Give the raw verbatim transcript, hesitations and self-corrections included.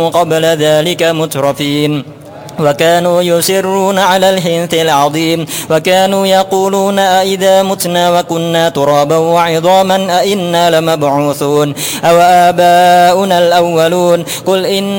قبل ذلك مترفين وكانوا يسرون على الحنث العظيم وكانوا يقولون أئذا متنا وكنا ترابا وعظاما أئنا لمبعوثون أو آباؤنا الأولون قل إن